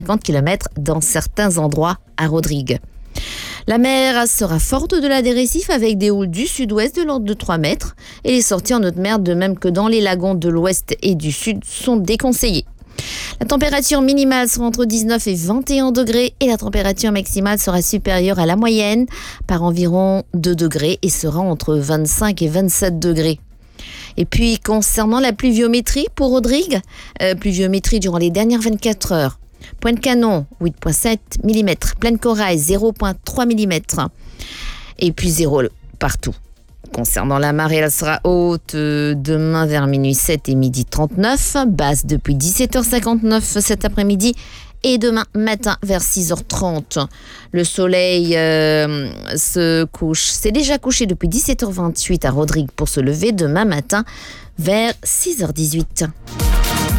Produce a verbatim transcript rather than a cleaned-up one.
cinquante kilomètres dans certains endroits à Rodrigue. La mer sera forte au-delà des récifs avec des houles du sud-ouest de l'ordre de trois mètres et les sorties en haute mer, de même que dans les lagons de l'ouest et du sud, sont déconseillées. La température minimale sera entre dix-neuf et vingt et un degrés et la température maximale sera supérieure à la moyenne par environ deux degrés et sera entre vingt-cinq et vingt-sept degrés. Et puis concernant la pluviométrie pour Rodrigue, euh, pluviométrie durant les dernières vingt-quatre heures. Pointe-Canon, huit virgule sept millimètres. Plaine Corail, zéro virgule trois millimètres. Et puis zéro partout. Concernant la marée, elle sera haute demain vers minuit sept et midi trente-neuf. Basse depuis dix-sept heures cinquante-neuf cet après-midi. Et demain matin vers six heures trente. Le soleil euh, se couche. C'est déjà couché depuis dix-sept heures vingt-huit à Rodrigue pour se lever demain matin vers six heures dix-huit.